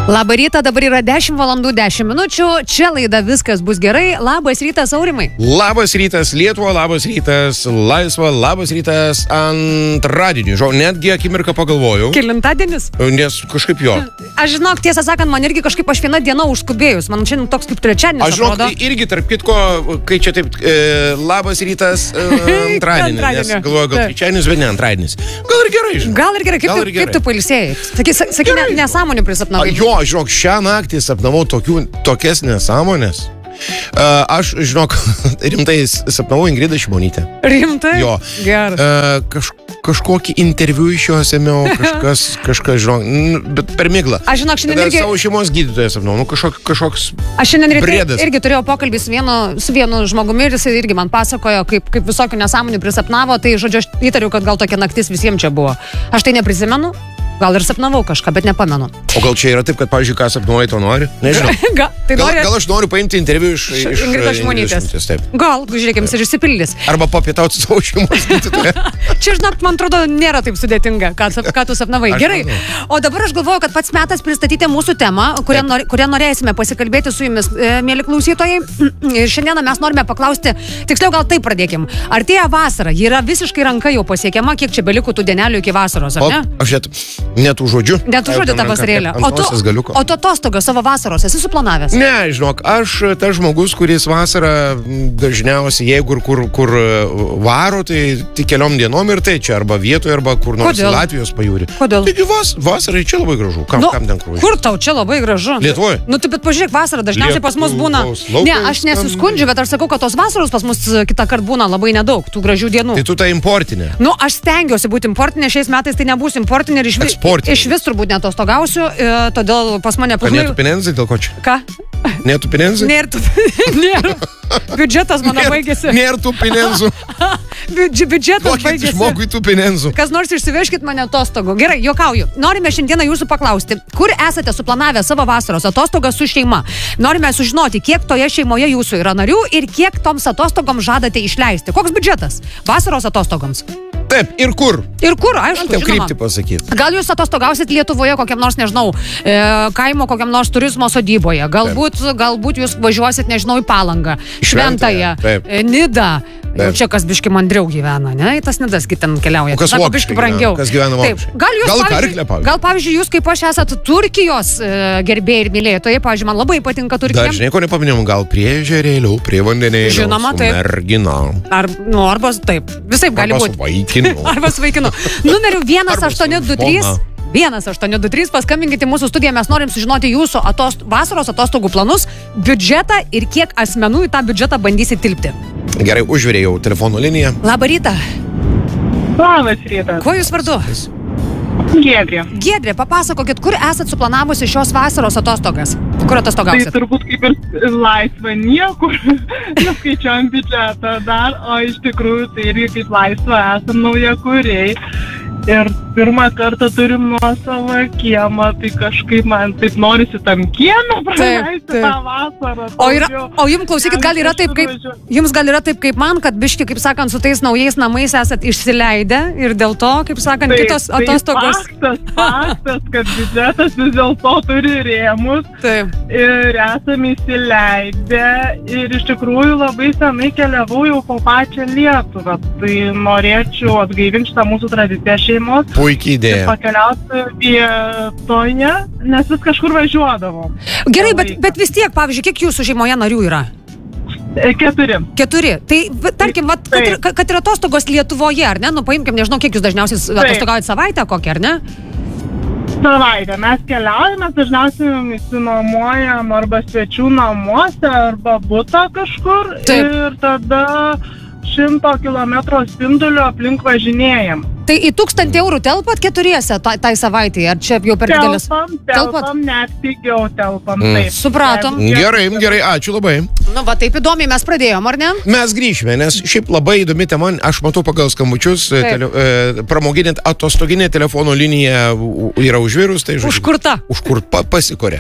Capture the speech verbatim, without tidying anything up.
Labą rytą, dabar yra dešimt valandų dešimt minučių. Čia laida Viskas bus gerai. Labas rytas, Aurimai. Labas rytas, Lietuva, labas rytas, Laisva, labas rytas antradienį. Žinau, netgi akimirką pagalvojau. Kelintadienis? Nes kažkaip jo. Aš žinok, tiesą sakant, man irgi kažkaip aš vieną dieną užskubėjus. Man šiandien toks kaip trečiadienis. Aš žinok, irgi tarp kitko, kai čia taip, e, labas rytas e, antradienį. Nes galvoju, gal trečiadienis, bet ne antradienis. Gal ir gerai, žinau. Gal ir gerai, kaip, tu, kaip tu pailsėjai? Sakai, sakai ne, nesąmonių prisapnavai. Jo, žinok, šią naktį sapnavau tokių, tokias nesąmonės. Uh, aš, žinok, rimtai sapnavau Ingridą Šimonytę. Rimtai? Jo. Geras. Uh, kaž, kažkokį interviu iš jos ėmiau, kažkas, kažkas, žinok, bet per miglą. Aš, žinok, šiandien Tada irgi... savo šeimos gydytoją sapnavau, nu kažkok, kažkoks Aš šiandien ryte briedas. irgi turėjau pokalbį su vienu, su vienu žmogumi ir jis irgi man pasakojo, kaip, kaip visokių nesąmonių prisapnavo, tai, žodžiu, aš įtariu, kad gal tokia naktis visiems čia buvo. Aš tai neprisimenu. Gal ir sapnavau kažką, bet nepamenu. O gal čia yra taip, kad, pavyzdžiui, ką sapnuoji, to nori? Nežinau. Ga, tai gal, nori... gal aš noriu paimti interviu iš, iš Ingridos Šimonytės. Gal, žiūrėkime, ir išsipildys. Arba papietauti su savo šeimos gydytoja. Čia, žinok, man atrodo, nėra taip sudėtinga, ką, ką tu sapnavai. Aš Gerai. manau. O dabar aš galvoju, kad pats metas pristatyti mūsų temą, kurią, nor, kurią norėsime pasikalbėti su jumis, e, mėly klausytojai. Ir šiandieną mes norime paklausti, tiksliau gal taip pradėkim. Artėja vasara, ji yra visiškai ranka jau pasiekiama, kiek čia beliko tų dienelių iki vasaros, ar O, ne? aš net, net užuodžiu. Net užuodė tą vasarėlę. O tu, o tu atostogas savo vasaros esi suplanavęs? Ne, žinok, aš tas žmogus, kuris vasarą dažniausiai, jeigu ir kur, kur varo, tai tik keliom dienom ir tai čia arba vietoje, arba kur nors Kodėl? Latvijos pajūri. Kodėl? Taigi vas, vasarai čia labai gražu. Kam, Nu, kam ten krūžiai? kur tau čia labai gražu? Lietuvoje? Nu, tu bet pažiūrėk, vasara dažniausiai pas mus būna. Lietuvos laukai Ne, aš nesiskundžiu, bet aš sakau, kad tos vasaros pas mus kitą kartą būna labai nedaug, tų gražių dienų. Tai tu ta importinė. Nu, aš stengiuosi būti importinė, šiais metais tai nebūsiu importinė ir iš, vi, Eksportinė. iš vis turbūt netostogausiu, e, todėl pas mane Ar nėtų pinenzai, dėl ko čia? Ką? Nėtų pinenzai? Nėra. tu- Nėra. Biudžetas mano baigėsi. Nėra tų pinenzų. Biudž, biudžetas Kokit baigėsi. žmogui tų pinenzų. Kas nors išsivežkit mane atostogų. Gerai, juokauju. Norime šiandieną jūsų paklausti, kur esate suplanavę savo vasaros atostogas su šeima. Norime sužinoti, kiek toje šeimoje jūsų yra narių ir kiek toms atostogoms žadate išleisti. Koks biudžetas vasaros atostogoms? Taip, ir kur? Ir kur, aišku, Taip žinoma. krypti pasakyti. Gal jūs atostogausit Lietuvoje kokiam nors, nežinau, e, kaimo kokiam nors turizmo sodyboje. Galbūt, galbūt jūs važiuosit, nežinau, į Palangą, Šventąją, Taip. e, Nidą. Jau Taip. čia kas biški mandriau gyvena, ne? Į tas Nidas ten keliauja. O kas Sako, vokiškai biški brangiau. gyvena? Kas gyvena Taip. vokiškai? Gal jūs, Gal pavyzdžiui, Karklė, pavyzdžiui? gal, pavyzdžiui, jūs kaip aš esat Turkijos e, gerbėjai ir mylėtojai, pavyzdžiui, man labai patinka Turkija. Dažnai ko nepaminėjom, gal prie ežerėlių, prie vandenėlių. Žinoma, su taip. Mergina. Ar, nu, arba taip, visai gali Arba su būti. vaikinu. Arba su vaikinu. Numeriu vienas Arba su aštuoni du trys. žmona. vienas aštuoni du trys, paskambinkite į mūsų studiją, mes norim sužinoti jūsų atost, vasaros atostogų planus, biudžetą ir kiek asmenų į tą biudžetą bandysit tilpti. Gerai, užvirėjau telefonų liniją. Labą rytą. Labas rytas. Kuo jūs vardu? Giedrė. Giedrė, papasakokit, kur esat suplanavusi šios vasaros atostogas? Kur Tai atostogausit? turbūt kaip ir laisva niekur, neskaičiuojam biudžetą dar, o iš tikrųjų tai irgi kaip laisva esam naujakuriai. Ir pirmą kartą turim nuosavą kiemą, tai kažkaip man taip norisi tam kiemą praleisti taip. tą vasarą. O, yra, daugiau. o jums, klausykit, gal yra taip, kaip, jums gal yra taip, kaip man, kad biški, kaip sakant, su tais naujais namais esat išsileidę ir dėl to, kaip sakant, Taip, kitos tai atostogos. Faktas, faktas, kad biudžetas vis dėlto turi rėmus. Taip. Ir esame įsileidę ir iš tikrųjų labai senai keliavau jau po pačią Lietuvą. Tai norėčiau atgaivinti šitą mūsų tradiciją šeimos Puikiai ir idėja. pakeliauti vietoje, nes vis kažkur važiuodavom. Gerai, Tą bet, laiką. bet vis tiek, pavyzdžiui, kiek jūsų šeimoje narių yra? E, Keturi. Keturi. Tai, va, tarkim, vat, kad, ir, kad ir atostogos Lietuvoje, ar ne? Nu, paimkim, nežinau, kiek jūs dažniausiai atostogaujat savaitę kokią, ar ne? Savaitę mes keliaujame, dažniausiai įsinuomojam arba svečių namuose, arba butą kažkur. Taip. Ir tada šimto kilometrų spinduliu aplink važinėjam. Tai į tūkstantį eurų telpat keturiese tai, tai savaitėje, ar čia jau per didelis? Telpam, Telpat? telpam, net pigiau telpam. Mm. Taip. Supratom. Jeigu- Gerai, gerai, ačiū labai. Nu, va, taip įdomiai mes pradėjom, ar ne? Mes grįžime, nes šiaip labai įdomi tema, aš matau pagal skambučius, Taip. tele, e, pramoginė atostoginė telefono linija u- yra užvirus, tai žodžiu. Užkurta. Užkur pa, pasikorė.